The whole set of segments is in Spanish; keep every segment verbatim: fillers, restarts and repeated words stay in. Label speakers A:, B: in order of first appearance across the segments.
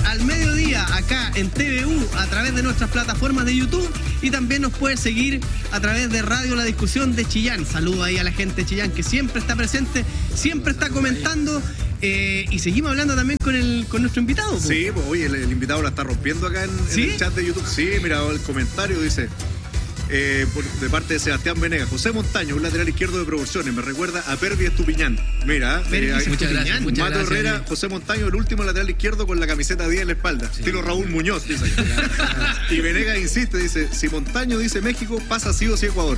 A: al mediodía acá en T V U a través de nuestras plataformas de YouTube y también nos puedes seguir a través de Radio La Discusión de Chillán. Saludo ahí a la gente de Chillán que siempre está presente, siempre está comentando. Eh, y seguimos hablando también con el con nuestro invitado. ¿Po?
B: Sí, pues oye, el, el invitado la está rompiendo acá en,
A: ¿Sí?
B: en el chat de YouTube. Sí, mira, el comentario dice... Eh, por, de parte de Sebastián Venegas, José Montaño, un lateral izquierdo de proporciones, me recuerda a Pervi Estupiñán. Mira,
A: Pervi
B: eh,
A: Estupiñán.
C: Muchas gracias, muchas
B: Mato
C: gracias,
B: Herrera,
C: amigo.
B: José Montaño, el último lateral izquierdo con la camiseta diez en la espalda,
C: Sí.
B: estilo Raúl Muñoz, dice acá. Y Venegas insiste, dice, si Montaño dice México, pasa sí o sí Ecuador.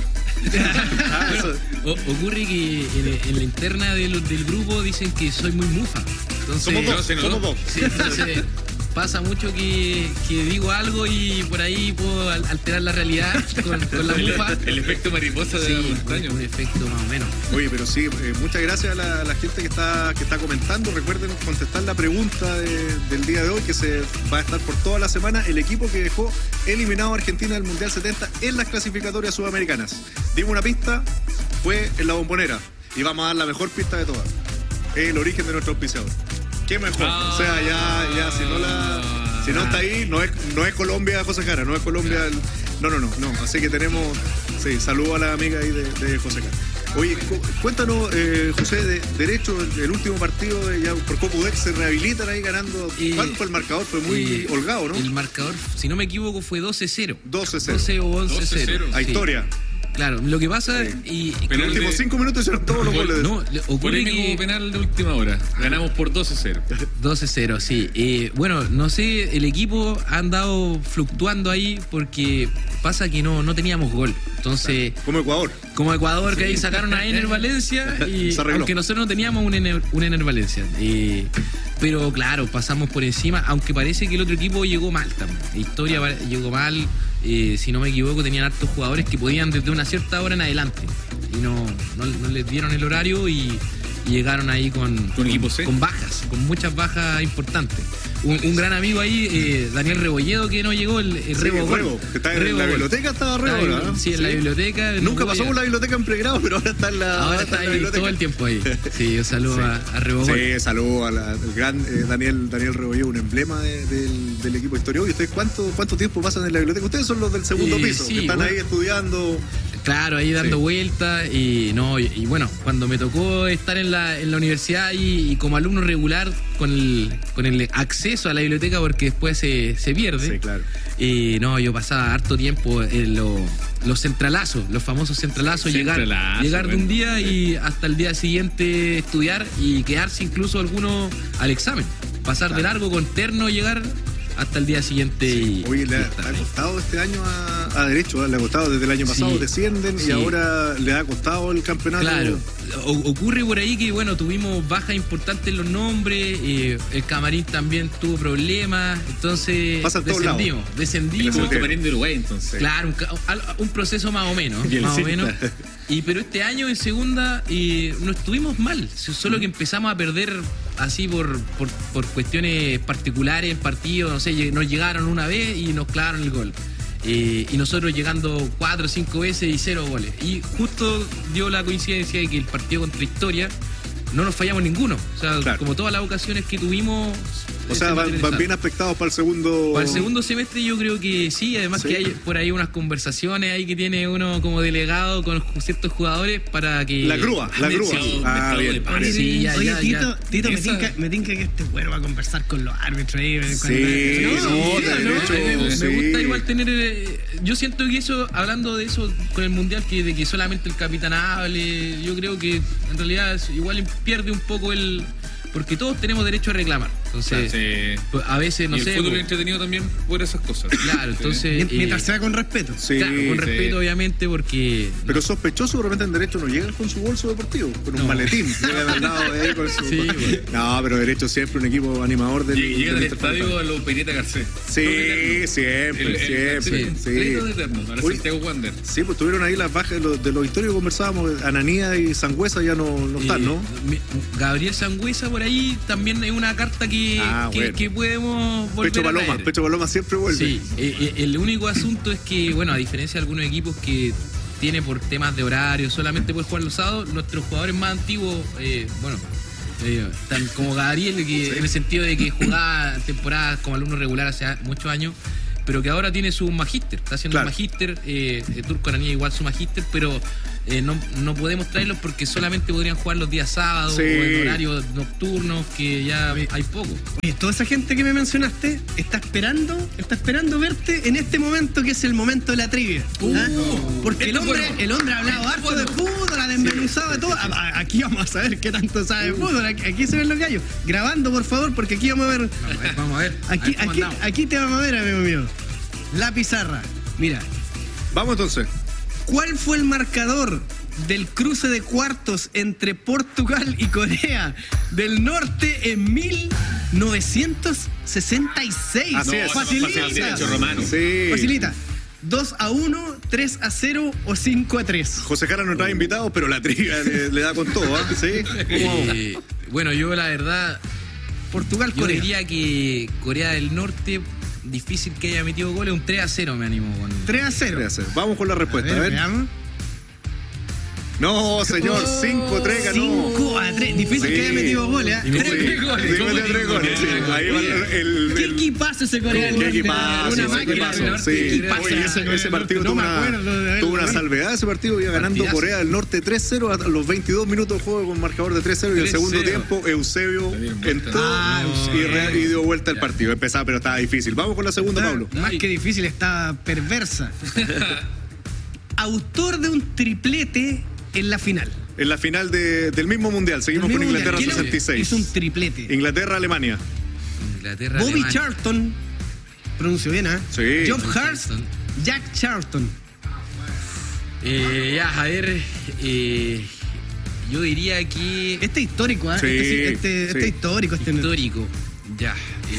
B: Ah, eso.
C: O- ocurre que en, en la interna del, del grupo dicen que soy muy mufa. Entonces,
B: Somos dos,
C: no,
B: somos dos.
C: Sí, entonces pasa mucho que, que digo algo y por ahí puedo al- alterar la realidad con, con la mufa.
D: El efecto mariposa de
C: Sí,
D: Montaño.
C: un efecto más o menos.
B: Oye, pero sí, eh, muchas gracias a la, a la gente que está que está comentando. Recuerden contestar la pregunta de- del día de hoy, que se va a estar por toda la semana. El equipo que dejó eliminado a Argentina del Mundial setenta en las clasificatorias sudamericanas. Dimos una pista, fue en la Bombonera. Y vamos a dar la mejor pista de todas. El origen de nuestro auspiciador. ¿Qué mejor?
D: Ah.
B: O sea, ya, ya, si no la... Si no está ahí, no es, no es Colombia, José Jara, no es Colombia... el- no, no, no, no. Así que tenemos... Sí, saludo a la amiga ahí de, de José Jara. Oye, cu- cuéntanos, eh, José, de derecho, el, el último partido de, ya por Copudex se rehabilitan ahí ganando.
C: Eh,
B: ¿Cuál fue el marcador? Fue muy
C: Eh,
B: holgado, ¿no?
C: El marcador, si no me equivoco, fue doce cero.
B: doce cero.
C: doce o once cero.
B: A
C: Sí.
B: historia.
C: Claro, lo que pasa
B: Sí.
C: y, y
B: En los
D: Penal
B: últimos
D: de-
B: cinco minutos hicieron todos los goles de
C: no, le- ocurre
D: Polémico
C: que
D: penal de última hora. Ganamos por doce cero.
C: doce cero, sí. Eh, bueno, no sé, el equipo ha andado fluctuando ahí porque pasa que no, no teníamos gol. Entonces,
B: como Ecuador.
C: como Ecuador, que ahí sacaron a Ener Valencia, y
B: Se arregló.
C: aunque nosotros no teníamos un Ener, un Ener Valencia. Eh, pero claro, pasamos por encima, aunque parece que el otro equipo llegó mal también. La historia va- llegó mal, eh, si no me equivoco, tenían hartos jugadores que podían desde una cierta hora en adelante. Y no, no, no les dieron el horario y, y llegaron ahí con,
D: Con equipo C.
C: con bajas, con muchas bajas importantes. Un, un gran amigo ahí, eh, Daniel Rebolledo, que no llegó, el, el
B: Sí,
C: Rebo Gol.
B: Rebo, que está en
C: Rebo
B: la
C: Gol.
B: biblioteca, estaba Rebo,
C: Está en-
B: ¿no?
C: Sí, en la
B: Sí.
C: biblioteca. no
B: Nunca
C: voy
B: pasó
C: a-
B: por la biblioteca en pregrado, pero ahora está en la,
C: Ahora está
B: en la
C: ahí
B: biblioteca.
C: todo el tiempo ahí. Sí, un saludo
B: Sí.
C: a, a Rebo Gol.
B: Sí, saludo al al gran eh, Daniel Daniel Rebolledo, un emblema de- del, del equipo histórico. ¿Y ustedes cuánto, cuánto tiempo pasan en la biblioteca? Ustedes son los del segundo
C: Eh,
B: piso,
C: sí,
B: que están
C: bueno.
B: ahí estudiando.
C: Claro, ahí dando
B: Sí.
C: vueltas y no y, y bueno, cuando me tocó estar en la, en la universidad y, y como alumno regular con el, con el acceso a la biblioteca porque después se, se pierde.
B: Sí, claro.
C: Y no, yo pasaba harto tiempo en lo- los centralazos, los famosos centralazos, llegar,
D: Centralazo,
C: llegar de un
D: bueno.
C: día y hasta el día siguiente estudiar y quedarse incluso algunos al examen. Pasar de largo con terno, llegar hasta el día siguiente y,
B: Oye, le
C: y
B: ha,
C: estar
B: ha
C: ahí.
B: costado este año a, a Derecho, ¿eh? Le ha costado desde el año pasado,
C: Sí.
B: descienden y
C: Sí.
B: ahora le ha costado el campeonato.
C: Claro, O- ocurre por ahí que bueno, tuvimos bajas importantes en los nombres, eh, el camarín también tuvo problemas, entonces
B: Pasa en todos
C: descendimos,
D: Como
C: descendimos.
D: el camarín de Uruguay, entonces.
C: Claro, un, ca- al- un proceso más o menos,
D: Bien,
C: más
D: sí.
C: o menos. Y pero este año en segunda eh, no estuvimos mal, solo que empezamos a perder así por, por, por cuestiones particulares en partidos, no sé, lle- nos llegaron una vez y nos clavaron el gol. Eh, y nosotros llegando cuatro o cinco veces y cero goles. Y justo dio la coincidencia de que el partido contra Historia no nos fallamos ninguno. O sea,
B: Claro.
C: como todas las ocasiones que tuvimos.
B: O
C: se
B: sea, van, van
C: materializaron.
B: bien aspectados para el segundo.
C: Para el segundo semestre yo creo que sí, además
B: Sí.
C: que hay por ahí unas conversaciones ahí que tiene uno como delegado con ciertos jugadores para que...
B: La grúa, la
D: Ah,
B: grúa.
D: mercado-
B: Ah,
D: mercado
B: bien.
D: de pares.
A: Oye,
C: Sí, ya,
A: oye,
C: ya,
A: Tito,
C: ya.
A: Tito me,
D: Esa-
A: tinca, me tinca que este güero va a conversar con los árbitros ahí.
B: Sí,
A: cuando-
B: no,
C: Sí,
B: de
C: ¿no?
B: derecho,
C: Eh, me
B: sí.
C: gusta igual tener... eh, yo siento que eso, hablando de eso con el Mundial, que de que solamente el capitán hable, yo creo que en realidad es- igual pierde un poco el... Porque todos tenemos derecho a reclamar. Entonces,
D: Sí.
C: pues, a veces, no
D: y el
C: sé...
D: fútbol
C: pues,
D: es entretenido también por esas cosas.
C: claro, entonces...
A: Mien- Mientras
C: eh,
A: sea con respeto.
B: Sí,
C: claro, con
B: sí.
C: respeto, obviamente, porque...
B: Pero sospechoso, de repente en Derecho no llegan con su bolso deportivo, con un
C: No.
B: maletín. Llegan al lado de ahí con su-
C: Sí, bueno.
B: No, pero Derecho siempre un equipo animador del.
D: Lleg- Llegan
B: del
D: al estadio a los Perita Garcés.
B: Sí,
D: Son eternos.
B: siempre,
D: El- el-
B: siempre.
D: el-
B: Sí.
D: Pleitos eternos, a la
B: Uy.
D: Santiago Wander.
B: Sí, pues tuvieron ahí las bajas de los, de los históricos que conversábamos. Ananía y Sangüesa ya no, no están,
C: Eh,
B: ¿no?
C: mi- Gabriel Sangüesa por ahí también es una carta que,
B: Ah,
C: que,
B: bueno.
C: que podemos volver
B: Pecho
C: a
B: Paloma,
C: traer.
B: Pecho Paloma siempre vuelve.
C: Sí, eh, eh, el único asunto es que, bueno, a diferencia de algunos equipos que tiene por temas de horario, solamente puede jugar los sábados, nuestros jugadores más antiguos, eh, bueno, Eh, tan como Gabriel, que, sí. en el sentido de que jugaba temporadas como alumno regular hace muchos años, pero que ahora tiene su magíster, está haciendo claro. un magíster, eh, Turco Aranía igual su magíster, pero eh, no, no podemos traerlos porque solamente podrían jugar los días sábados sí. o en horarios nocturnos, que ya Oye, hay poco.
A: Oye, toda esa gente que me mencionaste está esperando, está esperando verte en este momento que es el momento de la trivia. Uh, ¿ah? Porque el hombre, bueno. el hombre ha hablado harto bueno. de fútbol, ha desmenuzado sí. de todo. A, aquí vamos a saber qué tanto sabe de fútbol. Aquí, aquí se ven los gallos. Grabando, por favor, porque aquí vamos a ver.
C: Vamos a ver.
A: Aquí, a ver aquí, aquí te vamos a ver, amigo mío. La pizarra. Mira.
B: Vamos entonces.
A: ¿Cuál fue el marcador del cruce de cuartos entre Portugal y Corea del Norte en mil novecientos sesenta y seis?
B: Así es.
A: Facilita.
D: Derecho romano.
B: Sí.
A: Facilita. dos a uno, tres a cero o cinco a tres.
B: José Jara no trae invitados, pero la trivia le, le da con todo, ¿eh? ¿Sí?
C: Eh, bueno, yo la verdad,
A: Portugal,
C: yo
A: Corea.
C: diría que Corea del Norte, difícil que haya metido goles, un tres a cero me animo con.
A: tres a cero.
B: tres a cero. Vamos con la respuesta, a ver.
A: A ver.
B: No, señor, cinco a tres ganó.
A: cinco a tres. Difícil sí. que haya metido goles, ¿eh?
C: Y metió tres goles.
B: Sí, metió tres goles. Sí. Ahí va el, el,
A: ¿Qué equipazo ese coreano?
B: ¿Qué equipazo?
A: Una
B: máquina. Sí. Oye, ese, ese partido
A: no
B: tuvo, una, tuvo una salvedad. Ese partido iba ganando Partidazo. Corea del Norte tres cero a los veintidós minutos de juego con marcador de tres cero. Y el segundo tiempo, Eusebio entró ah, y, re, y dio vuelta al partido. Empezaba, pero estaba difícil. Vamos con la segunda, Pablo.
A: Más que difícil, está perversa. Autor de un triplete en la final.
B: En la final de, del mismo mundial. Seguimos mismo con Inglaterra mundial. sesenta y seis.
A: Hizo un triplete.
B: Inglaterra, Alemania.
C: Inglaterra,
A: Bobby
C: Alemania.
A: Charlton. Pronuncio bien, ¿eh?
B: Sí.
A: Job Hart. Jack Charlton.
C: Eh, ya, a ver. Eh, yo diría que.
A: Este es histórico, ¿eh?
B: Sí,
A: este, este,
B: sí.
A: este histórico. Este
C: histórico. Ya.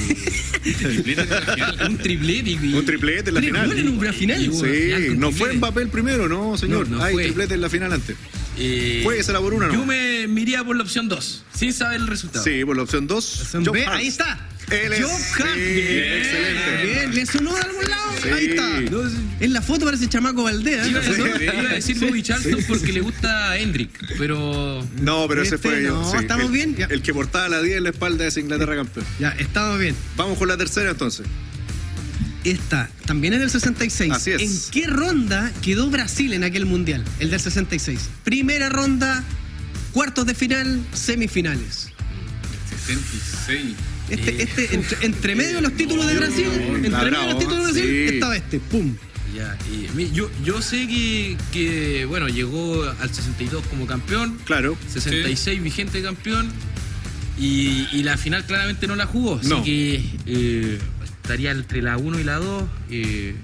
C: Eh, un triplete.
B: Un triplete en la final.
A: ¿Tres goles en una final?
B: Sí, no fue Mbappé el primero, no, señor.
C: No, no
B: Hay
C: fue.
B: triplete en la final antes.
C: Eh,
B: Jueguesela por una, ¿no?
C: Yo me, me iría por la opción dos, sin saber el resultado.
B: Sí, por la opción dos.
A: B, ahí está.
B: Él es.
A: Job Hart.
B: Sí,
A: bien,
B: excelente.
A: bien. ¿Le sonó de algún lado?
B: Sí.
A: Ahí está. En la foto parece Chamaco Valdés.
C: Iba a decir,
B: Sí.
C: iba a decir Bobby Charlton porque le gusta a Hendrick, pero.
B: No, pero ese
A: Este,
B: fue.
A: no,
B: sí,
A: ¿estamos
B: el,
A: bien? Ya.
B: El que portaba la diez en la espalda es Inglaterra campeón.
A: Ya, estamos bien.
B: Vamos con la tercera entonces.
A: Esta también es del sesenta y seis.
B: Así es.
A: ¿En qué ronda quedó Brasil en aquel mundial? El del sesenta y seis. Primera ronda, cuartos de final, semifinales.
D: sesenta y seis.
A: Este,
C: Eh,
A: este, entre, entre medio de los títulos de Brasil,
B: no,
A: entre
B: está
A: medio de
B: bravo,
A: los títulos de Brasil,
B: sí.
A: estaba este. ¡Pum!
C: Ya, y mi- yo, yo sé que, que, bueno, llegó al sesenta y dos como campeón,
B: Claro.
C: sesenta y seis vigente campeón, y, y la final claramente no la jugó, así
B: No.
C: que eh, estaría entre la uno y la dos. Eh,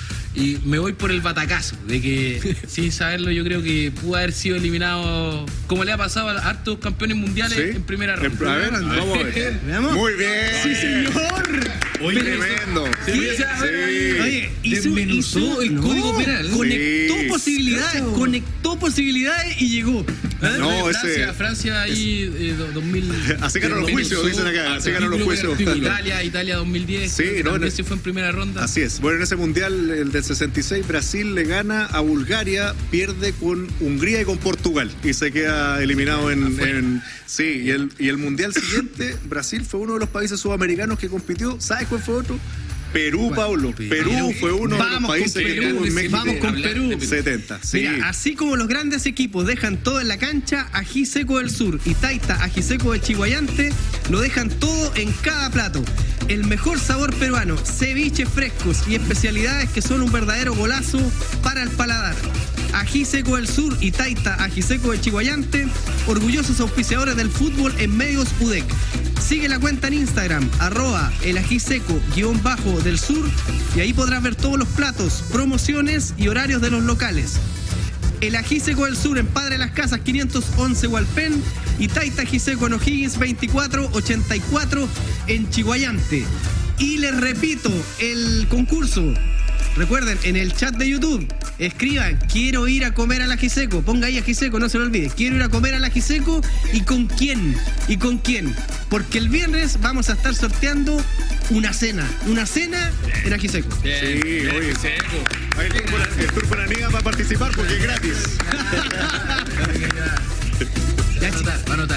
C: y me voy por el batacazo, de que sin saberlo yo creo que pudo haber sido eliminado, como le ha pasado a hartos campeones mundiales
B: Sí.
C: en primera
B: En-
C: ronda.
B: A ver, vamos a ver.
A: ¿Veamos?
B: Muy bien.
A: ¡Sí, señor!
B: Oye, tremendo.
C: Sí,
B: Sí.
C: o sea,
B: Sí.
A: Oye, hizo,
C: Desmenuzó
A: hizo-
C: el
A: no,
C: código penal.
A: Conectó
B: Sí.
A: posibilidades,
C: Claro.
A: conectó posibilidades y llegó. ¿Ah?
B: No,
C: Francia,
B: ese-
C: Francia ahí eh, do- dos mil.
B: Así ganan los
C: desmenuzó
B: juicios, dicen acá, así ganan los
C: título
B: juicios.
C: artículo. Italia, Italia dos mil diez.
B: Sí, no,
C: también
B: no.
C: se fue en primera ronda.
B: Así es. Bueno, en ese mundial, el del sesenta y seis, Brasil le gana a Bulgaria, pierde con Hungría y con Portugal y se queda eliminado en. en- sí, y el, y el mundial siguiente, Brasil fue uno de los países sudamericanos que compitió. ¿Sabes cuál fue otro? Perú,
A: ¿Cuál?
B: Pablo.
C: Perú.
B: Perú fue uno de los
A: Vamos con
B: países que
A: Perú,
B: tuvo en México.
A: vamos con
C: Hablar
A: Perú.
C: de Perú.
B: setenta. Sí.
A: Mira, así como los grandes equipos dejan todo en la cancha, Ajiseco del Sur y Taita Ajiseco del Chihuayante lo dejan todo en cada plato. El mejor sabor peruano, ceviches frescos y especialidades que son un verdadero golazo para el paladar. Ajiseco del Sur y Taita Ajiseco del Chihuayante, orgullosos auspiciadores del fútbol en medios U D E C. Sigue la cuenta en Instagram, arroba el ajiseco guión bajo del sur, y ahí podrás ver todos los platos, promociones y horarios de los locales. El Ajiseco del Sur en Padre Las Casas quinientos once Hualpén y Taita Ajiseco en O'Higgins veinticuatro ochenta y cuatro en Chihuayante. Y les repito, el concurso. Recuerden, en el chat de YouTube, escriban, quiero ir a comer al Ajiseco. Ponga ahí Ajiseco, no se lo olvide. Quiero ir a comer al Ajiseco y con quién. ¿Y con quién? Porque el viernes vamos a estar sorteando una cena. Una cena en Ajiseco.
B: Sí, oye, ahí el Turco- el Turco Aranía va a participar porque es gratis.
C: Va a anotar, va a anotar.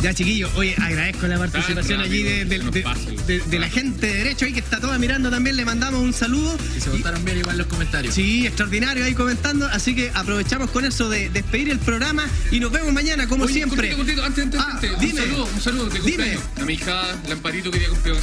A: Ya, chiquillos, oye, agradezco la participación
D: Tan
A: allí de, de-
D: rápido,
A: de-
D: se nos pasa el
A: de- de la
D: rato.
A: gente de derecho ahí que está toda mirando también. Le mandamos un saludo.
C: Y se votaron bien igual los comentarios.
A: Sí, extraordinario ahí comentando. Así que aprovechamos con eso de despedir el programa y nos vemos mañana, como
D: Oye,
A: siempre.
D: cortito, cortito, antes, antes,
A: Ah,
D: antes,
A: dime.
D: un saludo, un saludo de
A: Dime.
D: cumpleaños. A mi hija Lamparito que día cumpleaños